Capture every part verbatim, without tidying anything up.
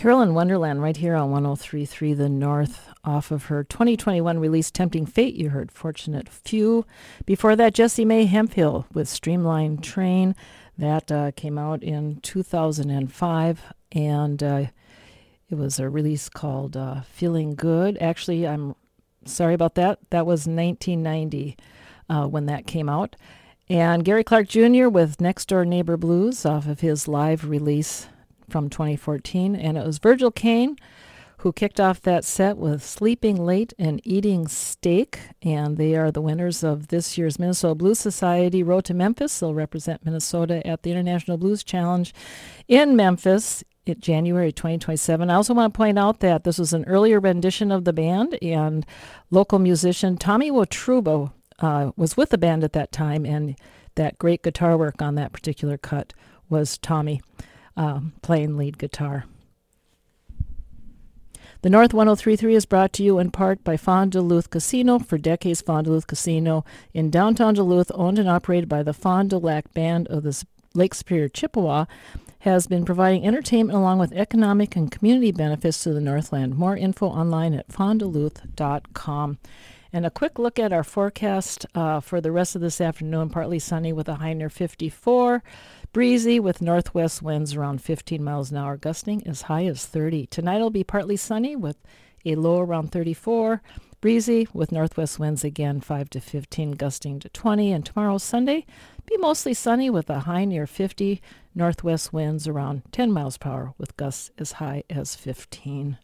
Carolyn Wonderland right here on one oh three point three The North off of her twenty twenty-one release Tempting Fate. You heard Fortunate Few. Before that, Jessie Mae Hemphill with Streamline Train. That uh, came out in two thousand five, and uh, it was a release called uh, Feeling Good. Actually, I'm sorry about that. That was nineteen ninety uh, when that came out. And Gary Clark Junior with Next Door Neighbor Blues off of his live release from twenty fourteen. And it was Virgil Kane who kicked off that set with Sleeping Late and Eating Steak. And they are the winners of this year's Minnesota Blues Society Road to Memphis. They'll represent Minnesota at the International Blues Challenge in Memphis in January twenty twenty-seven. I also want to point out that this was an earlier rendition of the band, and local musician Tommy Wotruba uh, was with the band at that time, and that great guitar work on that particular cut was Tommy um, playing lead guitar. The North one oh three point three is brought to you in part by Fond du Lac Casino. For decades, Fond du Lac Casino in downtown Duluth, owned and operated by the Fond du Lac Band of the Lake Superior Chippewa, has been providing entertainment along with economic and community benefits to the Northland. More info online at fond du lac dot com. And a quick look at our forecast uh, for the rest of this afternoon. Partly sunny with a high near fifty-four. Breezy with northwest winds around fifteen miles an hour, gusting as high as thirty. Tonight will be partly sunny with a low around thirty-four. Breezy with northwest winds again five to fifteen, gusting to twenty. And tomorrow, Sunday, be mostly sunny with a high near fifty. Northwest winds around ten miles per hour with gusts as high as fifteen.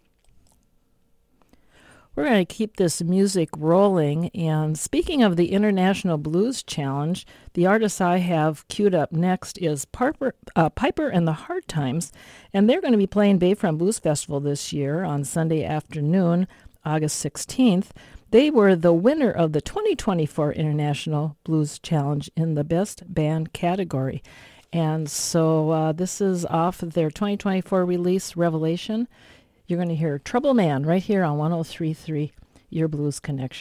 We're going to keep this music rolling, and speaking of the International Blues Challenge, the artist I have queued up next is Piper, uh, Piper and the Hard Times, and they're going to be playing Bayfront Blues Festival this year on Sunday afternoon, August sixteenth. They were the winner of the twenty twenty-four International Blues Challenge in the Best Band category. And so uh, this is off of their twenty twenty-four release, Revelation. You're going to hear Trouble Man right here on one oh three point three, Your Blues Connection.